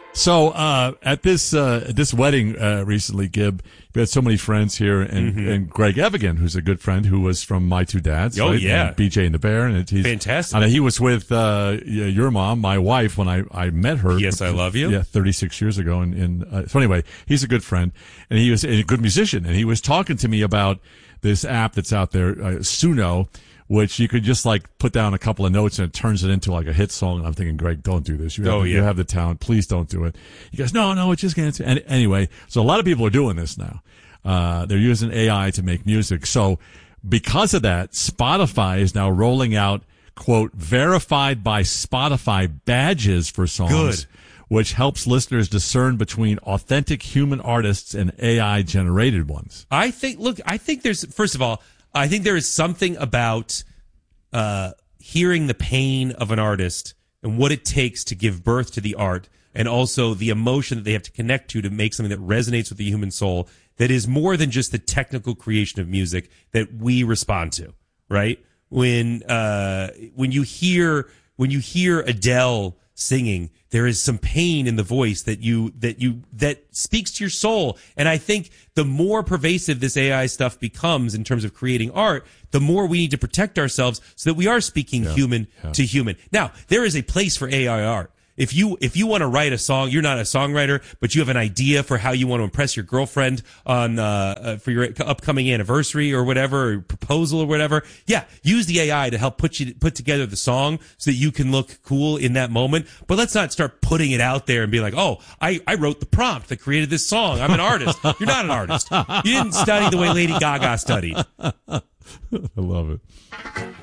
So at this wedding recently, Gib, we had so many friends here, and Greg Evigan, who's a good friend, who was from My Two Dads. Oh, right? yeah. And BJ and the Bear. And he's fantastic. And he was with your mom, my wife, when I met her. Yes, I love you. Yeah, 36 years ago. So anyway, he's a good friend, and he was a good musician, and he was talking to me about this app that's out there, Suno, which you could just like put down a couple of notes and it turns it into like a hit song. And I'm thinking, Greg, don't do this. You have the talent. Please don't do it. He goes, no, it's just going to. And anyway, so a lot of people are doing this now. They're using AI to make music. So because of that, Spotify is now rolling out, quote, verified by Spotify badges for songs. Good. Which helps listeners discern between authentic human artists and AI generated ones. I think first of all, I think there is something about hearing the pain of an artist and what it takes to give birth to the art, and also the emotion that they have to connect to make something that resonates with the human soul, that is more than just the technical creation of music that we respond to, right? When you hear Adele singing, there is some pain in the voice that speaks to your soul. And I think the more pervasive this AI stuff becomes in terms of creating art, the more we need to protect ourselves so that we are speaking human to human. Now, there is a place for AI art. If you want to write a song, you're not a songwriter, but you have an idea for how you want to impress your girlfriend on for your upcoming anniversary or whatever, or proposal or whatever. Yeah, use the AI to help put together the song so that you can look cool in that moment. But let's not start putting it out there and be like, oh, I wrote the prompt that created this song. I'm an artist. You're not an artist. You didn't study the way Lady Gaga studied. I love it.